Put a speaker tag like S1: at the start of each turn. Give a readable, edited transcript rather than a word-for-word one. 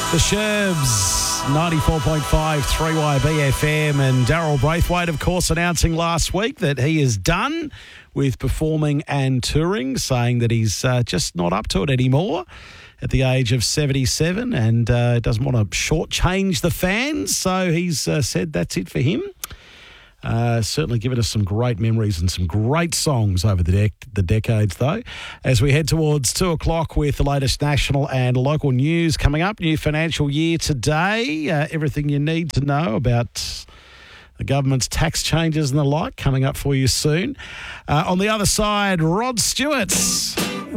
S1: The Sherbs, 94.5 3YB FM, and Daryl Braithwaite, of course, announcing last week that he is done with performing and touring, saying that he's just not up to it anymore at the age of 77 and doesn't want to shortchange the fans. So he's said that's it for him. Certainly given us some great memories and some great songs over the decades, though. As we head towards 2 o'clock with the latest national and local news coming up, new financial year today, everything you need to know about the government's tax changes and the like coming up for you soon. On the other side, Rod Stewart's